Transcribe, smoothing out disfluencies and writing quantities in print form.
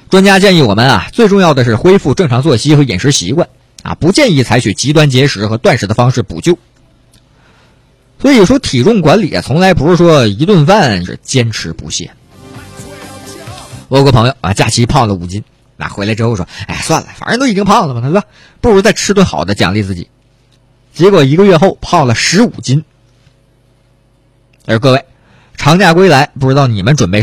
专家建议我们最重要的是恢复正常作息和饮食习惯不建议采取极端节食和断食的方式补救。所以说体重管理从来不是说一顿饭是坚持不懈。我有个朋友假期胖了5斤，回来之后说，算了，反正都已经胖了嘛，对吧？不如再吃顿好的奖励自己。结果1个月后胖了15斤。而各位，长假归来，不知道你们准备